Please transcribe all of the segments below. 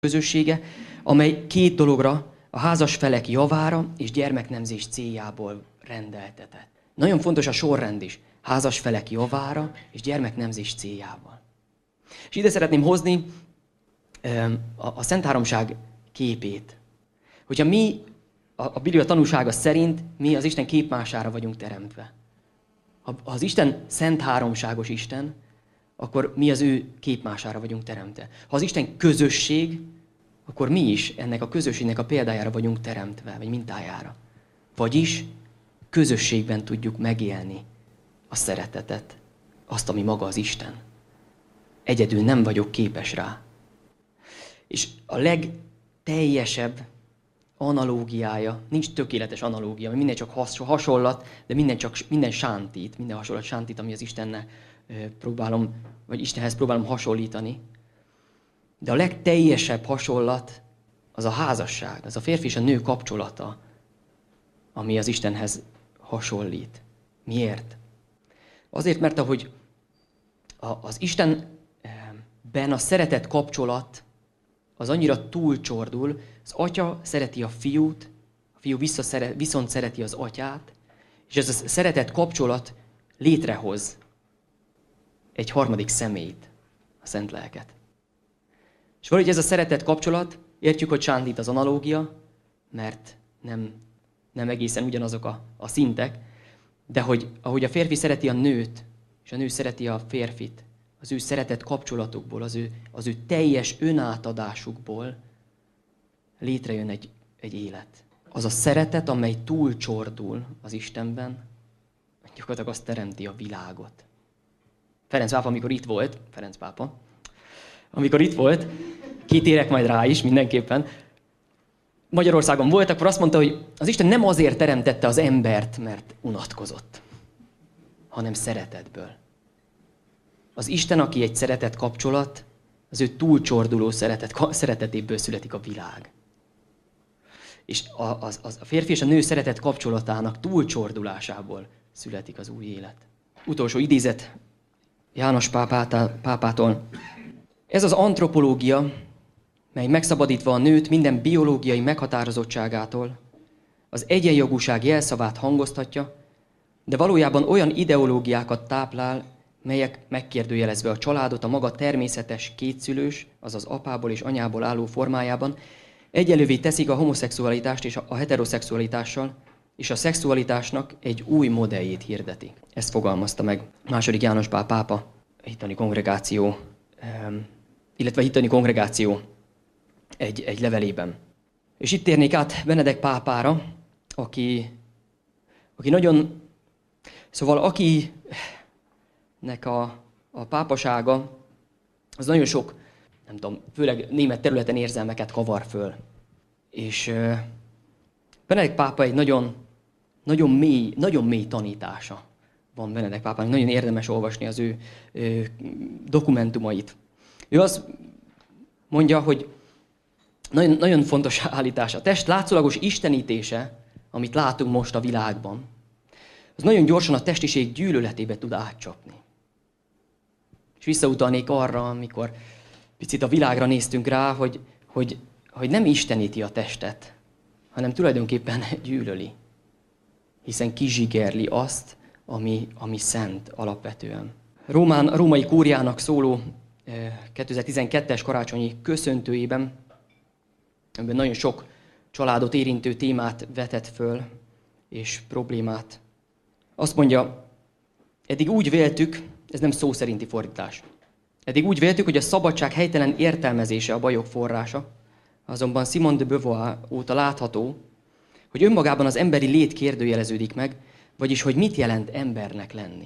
közössége, amely két dologra, a házas felek javára és gyermeknemzés céljából rendeltetett. Nagyon fontos a sorrend is. Házas felek javára és gyermeknemzés céljával. És ide szeretném hozni a Szent Háromság képét. Hogyha mi, a Biblia tanúsága szerint, mi az Isten képmására vagyunk teremtve. Ha az Isten szent háromságos Isten, akkor mi az ő képmására vagyunk teremtve. Ha az Isten közösség, akkor mi is ennek a közösségnek a példájára vagyunk teremtve, vagy mintájára. Vagyis közösségben tudjuk megélni a szeretetet, azt, ami maga az Isten. Egyedül nem vagyok képes rá. És a legteljesebb analógiája, nincs tökéletes analógia, mert minden csak hasonlat, de minden sántít, minden hasonlat sántít, ami az Istennel próbálom, vagy Istenhez próbálom hasonlítani. De a legteljesebb hasonlat az a házasság, az a férfi és a nő kapcsolata, ami az Istenhez hasonlít. Miért? Azért, mert ahogy az Istenben a szeretet kapcsolat az annyira túlcsordul, az atya szereti a fiút, a fiú viszont szereti az atyát, és ez a szeretet kapcsolat létrehoz egy harmadik személyt, a Szent Lelket. És valahogy ez a szeretet kapcsolat, értjük, hogy sántít az analógia, mert nem egészen ugyanazok a szintek, de ahogy a férfi szereti a nőt, és a nő szereti a férfit, az ő szeretet kapcsolatukból, az ő teljes önátadásukból létrejön egy élet. Az a szeretet, amely túlcsordul az Istenben, gyakorlatilag azt teremti a világot. Ferenc pápa, amikor itt volt, kitérek majd rá is mindenképpen, Magyarországon volt, akkor azt mondta, hogy az Isten nem azért teremtette az embert, mert unatkozott, hanem szeretetből. Az Isten, aki egy szeretet kapcsolat, az ő túlcsorduló szeretetéből születik a világ. És a férfi és a nő szeretet kapcsolatának túlcsordulásából születik az új élet. Utolsó idézet János pápától. Ez az antropológia, mely megszabadítva a nőt minden biológiai meghatározottságától, az egyenjogúság jelszavát hangoztatja, de valójában olyan ideológiákat táplál, melyek megkérdőjelezve a családot a maga természetes kétszülős, azaz apából és anyából álló formájában, egyelővé teszik a homoszexualitást és a heteroszexualitással, és a szexualitásnak egy új modelljét hirdeti. Ezt fogalmazta meg II. János Pál pápa, hittani kongregáció, egy levelében. És itt térnék át Benedek pápára, aki nagyon... Szóval akinek a pápasága, az nagyon sok, nem tudom, főleg német területen érzelmeket kavar föl. És Benedek pápa egy nagyon mély tanítása van Benedek pápának. Nagyon érdemes olvasni az ő dokumentumait. Ő azt mondja, hogy nagyon, nagyon fontos állítás. A test látszólagos istenítése, amit látunk most a világban, az nagyon gyorsan a testiség gyűlöletébe tud átcsapni. És visszautalnék arra, amikor picit a világra néztünk rá, hogy nem isteníti a testet, hanem tulajdonképpen gyűlöli. Hiszen kizsigerli azt, ami szent alapvetően. A római kúriának szóló 2012-es karácsonyi köszöntőjében, amiben nagyon sok családot érintő témát vetett föl, és problémát. Azt mondja, eddig úgy véltük, ez nem szó szerinti fordítás, eddig úgy véltük, hogy a szabadság helytelen értelmezése a bajok forrása, azonban Simone de Beauvoir óta látható, hogy önmagában az emberi lét kérdőjeleződik meg, vagyis hogy mit jelent embernek lenni.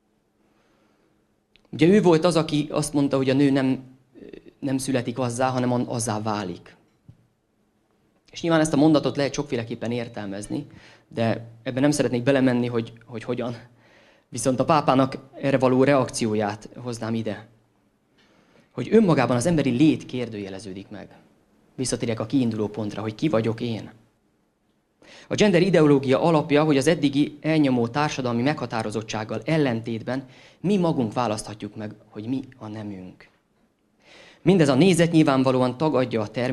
Ugye ő volt az, aki azt mondta, hogy a nő nem születik azzá, hanem azzá válik. És nyilván ezt a mondatot lehet sokféleképpen értelmezni, de ebben nem szeretnék belemenni, hogy hogyan. Viszont a pápának erre való reakcióját hoznám ide. Hogy önmagában az emberi lét kérdőjeleződik meg. Visszatérek a kiinduló pontra, hogy ki vagyok én. A gender ideológia alapja, hogy az eddigi elnyomó társadalmi meghatározottsággal ellentétben mi magunk választhatjuk meg, hogy mi a nemünk. Mindez a nézet nyilvánvalóan tagadja a